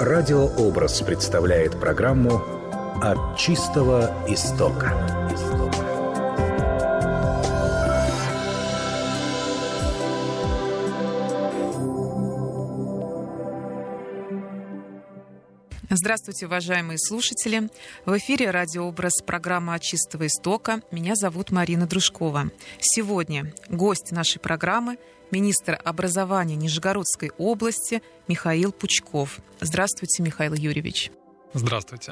Радиообраз представляет программу «От чистого истока». Здравствуйте, уважаемые слушатели. В эфире радиообраз, программа «От чистого истока». Меня зовут Марина Дружкова. Сегодня гость нашей программы – министр образования Нижегородской области Михаил Пучков. Здравствуйте, Михаил Юрьевич. Здравствуйте.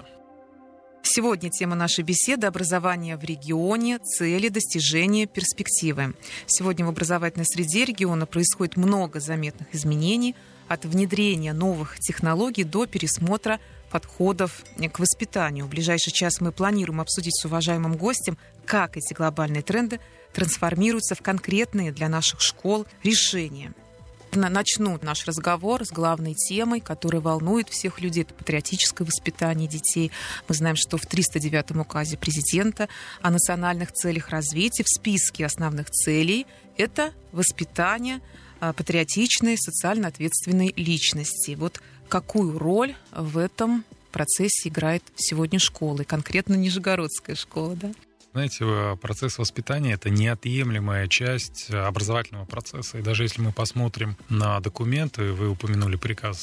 Сегодня тема нашей беседы – образование в регионе, цели, достижения, перспективы. Сегодня в образовательной среде региона происходит много заметных изменений, от внедрения новых технологий до пересмотра подходов к воспитанию. В ближайший час мы планируем обсудить с уважаемым гостем, как эти глобальные тренды трансформируются в конкретные для наших школ решения. Начну наш разговор с главной темой, которая волнует всех людей. Это патриотическое воспитание детей. Мы знаем, что в 309-м указе президента о национальных целях развития в списке основных целей это воспитание патриотичной, социально ответственной личности. Вот какую роль в этом процессе играет сегодня школа, и конкретно Нижегородская школа, да? Знаете, процесс воспитания – это неотъемлемая часть образовательного процесса. И даже если мы посмотрим на документы, вы упомянули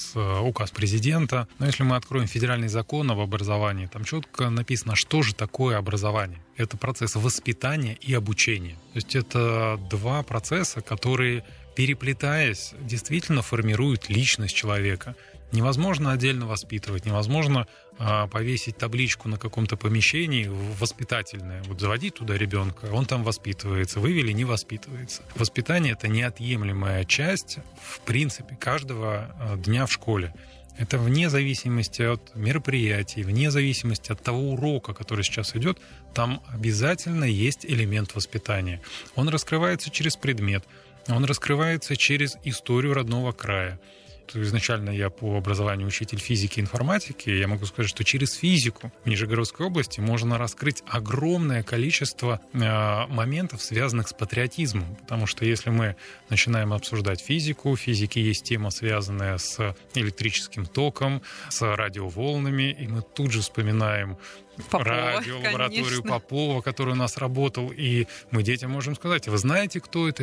указ президента, но если мы откроем федеральный закон об образовании, там четко написано, что же такое образование. Это процесс воспитания и обучения. То есть это два процесса, которые, переплетаясь, действительно формируют личность человека. Невозможно отдельно воспитывать, невозможно повесить табличку на каком-то помещении воспитательное. Вот заводить туда ребенка, он там воспитывается, вывели, не воспитывается. Воспитание – это неотъемлемая часть, в принципе, каждого дня в школе. Это вне зависимости от мероприятий, вне зависимости от того урока, который сейчас идет, там обязательно есть элемент воспитания. Он раскрывается через предмет, он раскрывается через историю родного края. Изначально я по образованию учитель физики и информатики. Я могу сказать, что через физику в Нижегородской области можно раскрыть огромное количество моментов, связанных с патриотизмом. Потому что если мы начинаем обсуждать физику, в физике есть тема, связанная с электрическим током, с радиоволнами, и мы тут же вспоминаем радиолабораторию Попова, который у нас работал, и мы детям можем сказать: вы знаете, кто это,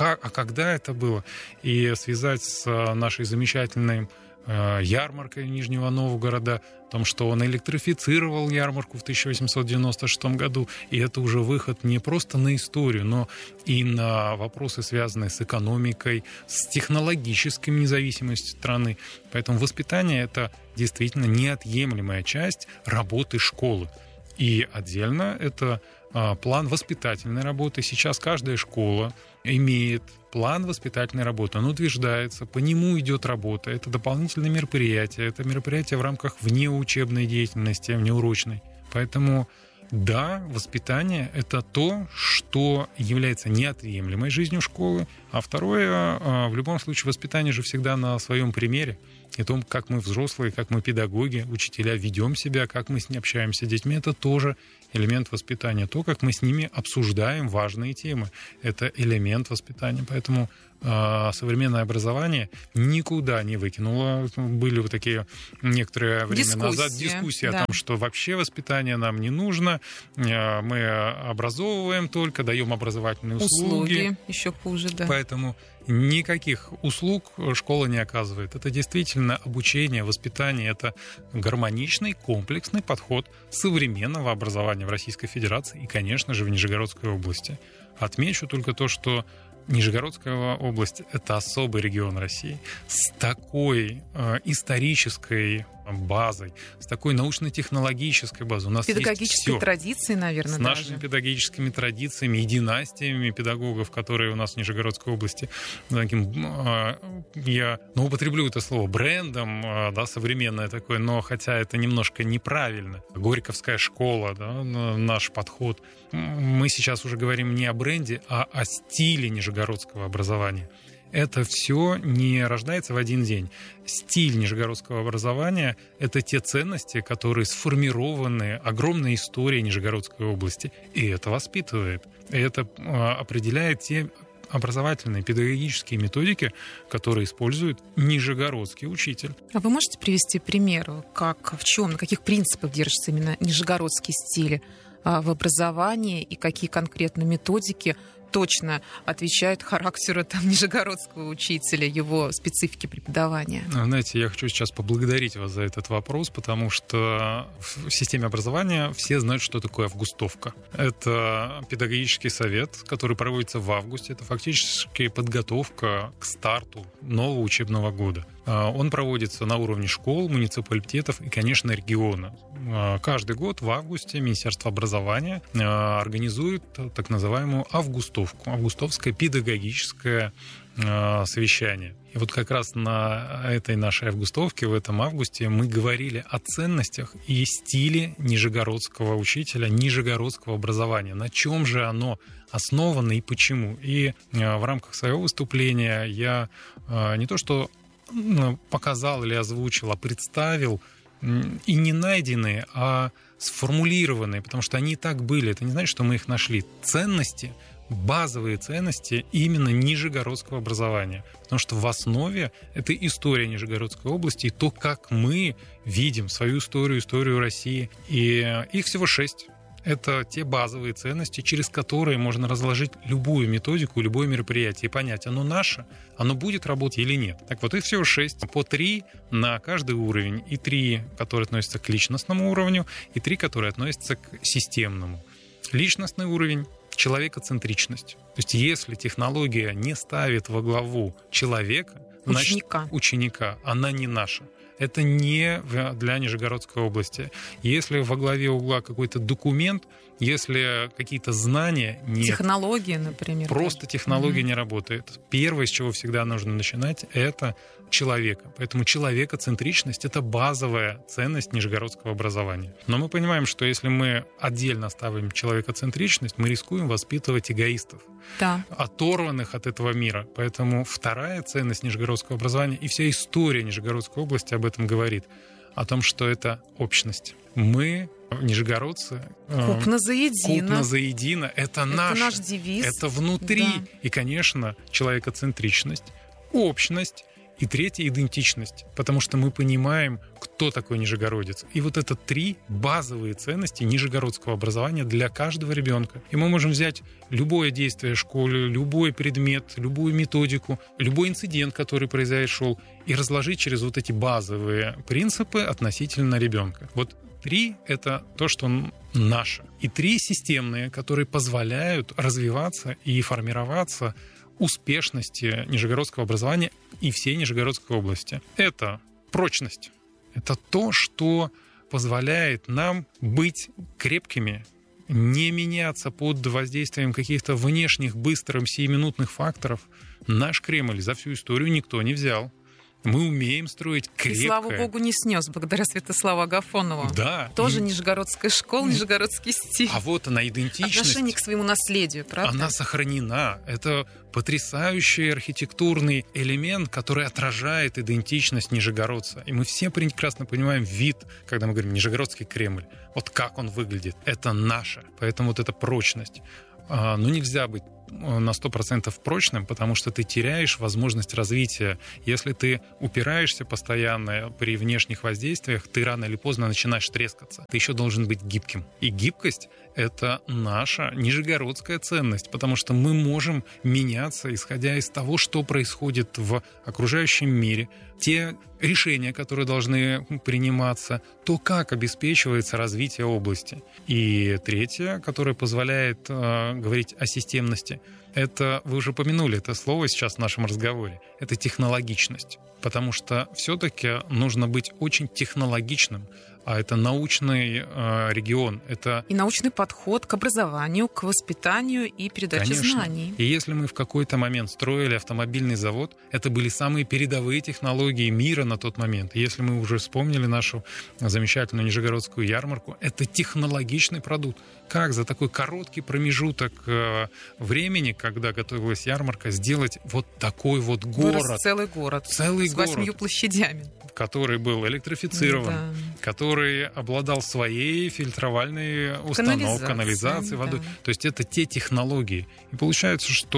когда это было, и связать с нашей замечательной ярмаркой Нижнего Новгорода, о том, что он электрифицировал ярмарку в 1896 году, и это уже выход не просто на историю, но и на вопросы, связанные с экономикой, с технологической независимостью страны. Поэтому воспитание – это действительно неотъемлемая часть работы школы. И отдельно это план воспитательной работы. Сейчас каждая школа имеет план воспитательной работы. Он утверждается, по нему идет работа. Это дополнительные мероприятия, это мероприятия в рамках внеучебной деятельности, внеурочной. Поэтому да, воспитание – это то, что является неотъемлемой жизнью школы. А второе, в любом случае, воспитание же всегда на своем примере. И том, как мы взрослые, как мы педагоги, учителя ведем себя, как мы с ними общаемся с детьми, это тоже элемент воспитания. То, как мы с ними обсуждаем важные темы, это элемент воспитания. Поэтому современное образование никуда не выкинуло. Были вот такие некоторое время назад дискуссии о том, что вообще воспитание нам не нужно. Мы образовываем только, даем образовательные услуги. Еще хуже, да. Поэтому никаких услуг школа не оказывает. Это действительно обучение, воспитание. Это гармоничный, комплексный подход современного образования в Российской Федерации и, конечно же, в Нижегородской области. Отмечу только то, что Нижегородская область – это особый регион России с такой исторической базой, с такой научно-технологической базой. У нас педагогической традицией, наверное, с нашими педагогическими традициями и династиями педагогов, которые у нас в Нижегородской области, таким, я употреблю это слово, брендом, да, современное такое, но хотя это немножко неправильно. Горьковская школа, да, наш подход. Мы сейчас уже говорим не о бренде, а о стиле нижегородского образования. Это все не рождается в один день. Стиль нижегородского образования – это те ценности, которые сформированы огромной историей Нижегородской области. И это воспитывает. И это определяет те образовательные, педагогические методики, которые использует нижегородский учитель. А вы можете привести пример, на каких принципах держится именно нижегородский стиль в образовании и какие конкретно методики точно отвечают характеру нижегородского учителя, его специфике преподавания? Знаете, я хочу сейчас поблагодарить вас за этот вопрос, потому что в системе образования все знают, что такое августовка. Это педагогический совет, который проводится в августе. Это фактически подготовка к старту нового учебного года. Он проводится на уровне школ, муниципалитетов и, конечно, региона. Каждый год в августе Министерство образования организует так называемую августовку, августовское педагогическое совещание. И вот как раз на этой нашей августовке, в этом августе, мы говорили о ценностях и стиле нижегородского учителя, нижегородского образования. На чем же оно основано и почему. И в рамках своего выступления я не то что показал или озвучил, а представил и не найденные, а сформулированные, потому что они и так были. Это не значит, что мы их нашли. Ценности, базовые ценности именно нижегородского образования. Потому что в основе это история Нижегородской области и то, как мы видим свою историю, историю России. И их всего 6. Это те базовые ценности, через которые можно разложить любую методику, любое мероприятие и понять, оно наше, оно будет работать или нет. Так вот, их всего 6, по 3 на каждый уровень, и 3, которые относятся к личностному уровню, и 3, которые относятся к системному. Личностный уровень — человекоцентричность. То есть, если технология не ставит во главу человека, значит, ученика, она не наша. Это не для Нижегородской области. Если во главе угла какой-то документ, если какие-то знания нет... Технологии, например. Просто технология не работает. Первое, с чего всегда нужно начинать, это человека. Поэтому человекоцентричность — это базовая ценность нижегородского образования. Но мы понимаем, что если мы отдельно ставим человекоцентричность, мы рискуем воспитывать эгоистов, оторванных от этого мира. Поэтому вторая ценность нижегородского образования и вся история Нижегородской области об этом говорит, о том, что это общность. Мы, нижегородцы, купно заедино, это наш девиз. Это внутри. Да. И, конечно, человекоцентричность, общность. И третья — идентичность, потому что мы понимаем, кто такой нижегородец. И вот это 3 базовые ценности нижегородского образования для каждого ребенка. И мы можем взять любое действие в школе, любой предмет, любую методику, любой инцидент, который произошел, и разложить через вот эти базовые принципы относительно ребенка. Вот 3 — это то, что наше. И 3 системные, которые позволяют развиваться и формироваться успешности нижегородского образования и всей Нижегородской области. Это прочность. Это то, что позволяет нам быть крепкими, не меняться под воздействием каких-то внешних, быстрых, сиюминутных факторов. Наш Кремль за всю историю никто не взял. Мы умеем строить крепкое. И, слава богу, не снес, благодаря Святославу Агафонову. Да. Тоже нижегородская школа, нижегородский стиль. А вот она, идентичность. Отношение к своему наследию, правда? Она сохранена. Это потрясающий архитектурный элемент, который отражает идентичность нижегородца. И мы все прекрасно понимаем вид, когда мы говорим «Нижегородский Кремль». Вот как он выглядит. Это наше. Поэтому вот эта прочность. Но нельзя быть на 100% прочным, потому что ты теряешь возможность развития. Если ты упираешься постоянно при внешних воздействиях, ты рано или поздно начинаешь трескаться. Ты еще должен быть гибким. И гибкость — это наша нижегородская ценность, потому что мы можем меняться, исходя из того, что происходит в окружающем мире, те решения, которые должны приниматься, то, как обеспечивается развитие области. И третье, которое позволяет говорить о системности, это, вы уже упомянули это слово сейчас в нашем разговоре, это технологичность. Потому что все-таки нужно быть очень технологичным, а это научный регион. Это и научный подход к образованию, к воспитанию и передаче знаний. И если мы в какой-то момент строили автомобильный завод, это были самые передовые технологии мира на тот момент. И если мы уже вспомнили нашу замечательную Нижегородскую ярмарку, это технологичный продукт. Как за такой короткий промежуток времени, когда готовилась ярмарка, сделать вот такой вот город. Вырос целый город. С 8 площадями. Который был электрифицирован, который обладал своей фильтровальной установкой, канализацией, водой. То есть это те технологии. И получается, что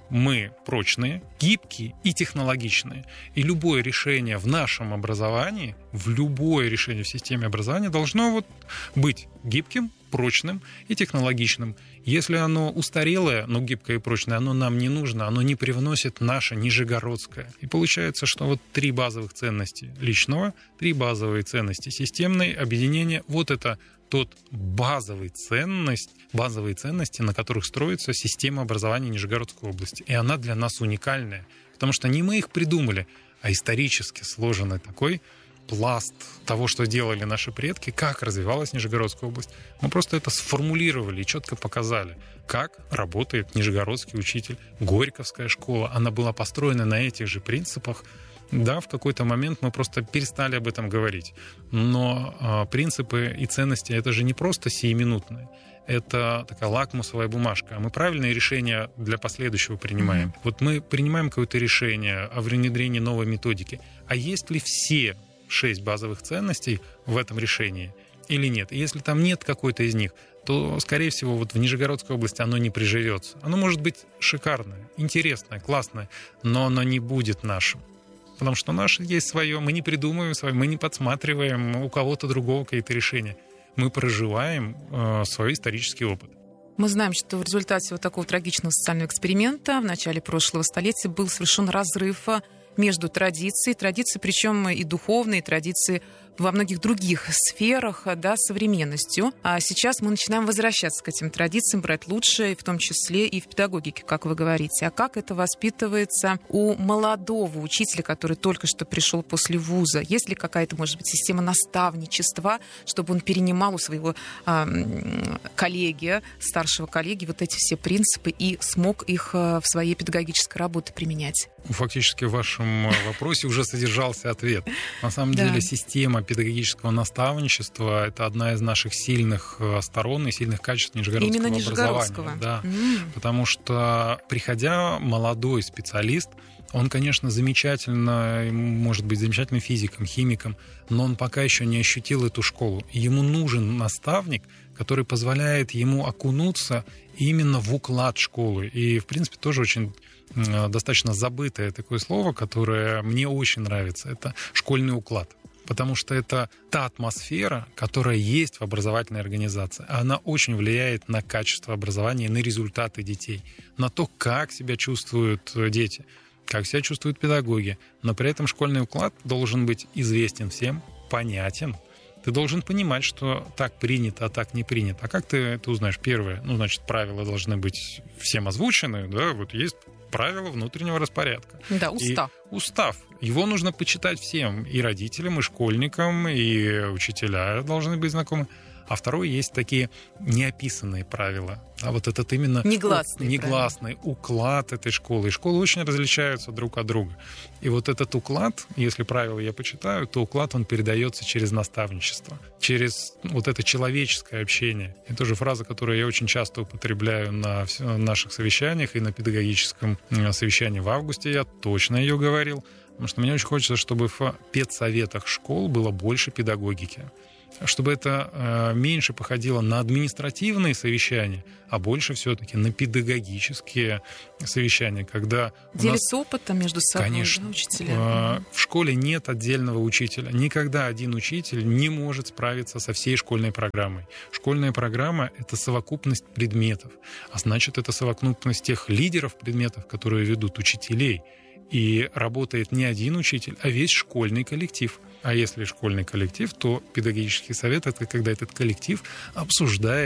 мы прочные, гибкие и технологичные. И любое решение в нашем образовании, любое решение в системе образования должно быть гибким, прочным и технологичным. Если оно устарелое, но гибкое и прочное, оно нам не нужно, оно не привносит наше нижегородское. И получается, что 3 базовых ценности личного, 3 базовые ценности системной, объединение, это тот базовые ценности, на которых строится система образования Нижегородской области. И она для нас уникальная, потому что не мы их придумали, а исторически сложенный такой пласт того, что делали наши предки, как развивалась Нижегородская область. Мы просто это сформулировали и четко показали, как работает нижегородский учитель, Горьковская школа. Она была построена на этих же принципах. Да, в какой-то момент мы просто перестали об этом говорить. Но принципы и ценности — это же не просто сиюминутные. Это такая лакмусовая бумажка. Мы правильные решения для последующего принимаем. Мы принимаем какое-то решение о внедрении новой методики. А есть ли все 6 базовых ценностей в этом решении или нет? И если там нет какой-то из них, то, скорее всего, в Нижегородской области оно не приживется. Оно может быть шикарное, интересное, классное, но оно не будет нашим. Потому что наше есть свое, мы не придумываем свое, мы не подсматриваем у кого-то другого какие-то решения. Мы проживаем свой исторический опыт. Мы знаем, что в результате такого трагичного социального эксперимента в начале прошлого столетия был совершен разрыв между традицией, причем и духовные, и традиции во многих других сферах, современностью. А сейчас мы начинаем возвращаться к этим традициям, брать лучшее, в том числе и в педагогике, как вы говорите. А как это воспитывается у молодого учителя, который только что пришел после вуза? Есть ли какая-то, может быть, система наставничества, чтобы он перенимал у своего коллеги, старшего коллеги, эти все принципы и смог их в своей педагогической работе применять? Фактически в вашем вопросе уже содержался ответ. На самом деле система педагогического наставничества — это одна из наших сильных сторон и сильных качеств нижегородского образования. Да. Потому что, приходя молодой специалист, он, конечно, может быть замечательным физиком, химиком, но он пока еще не ощутил эту школу. Ему нужен наставник, который позволяет ему окунуться именно в уклад школы. И, в принципе, тоже очень достаточно забытое такое слово, которое мне очень нравится. Это школьный уклад. Потому что это та атмосфера, которая есть в образовательной организации. Она очень влияет на качество образования, на результаты детей, на то, как себя чувствуют дети, как себя чувствуют педагоги. Но при этом школьный уклад должен быть известен всем, понятен. Ты должен понимать, что так принято, а так не принято. А как ты это узнаешь? Первое, правила должны быть всем озвучены, есть правила внутреннего распорядка. Да, устав. И устав. Его нужно почитать всем, и родителям, и школьникам, и учителя должны быть знакомы. А второе, есть такие неописанные правила. Этот именно негласный уклад этой школы. И школы очень различаются друг от друга. И этот уклад, если правила я почитаю, то уклад, он передается через наставничество, через это человеческое общение. Это тоже фраза, которую я очень часто употребляю на наших совещаниях, и на педагогическом совещании в августе я точно ее говорил. Потому что мне очень хочется, чтобы в педсоветах школ было больше педагогики. Чтобы это меньше походило на административные совещания, а больше все-таки на педагогические совещания, когда делятся опытом между собой, конечно, учителя. В школе нет отдельного учителя. Никогда один учитель не может справиться со всей школьной программой. Школьная программа — это совокупность предметов, а значит, это совокупность тех лидеров предметов, которые ведут учителей. И работает не один учитель, а весь школьный коллектив. А если школьный коллектив, то педагогический совет — это когда этот коллектив обсуждает